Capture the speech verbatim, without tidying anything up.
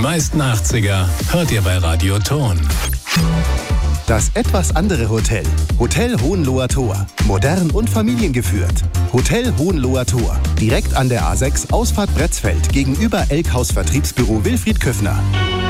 meisten achtziger hört ihr bei Radio Ton. Das etwas andere Hotel. Hotel Hohenloher Tor. Modern und familiengeführt. Hotel Hohenloher Tor. Direkt an der A sechs, Ausfahrt Bretzfeld, gegenüber Elkhaus Vertriebsbüro Wilfried Köffner.